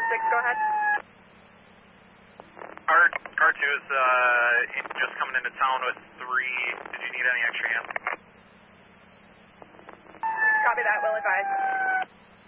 go ahead. Car 2 is just coming into town with 3. Did you need any extra hands? Copy that, will advise.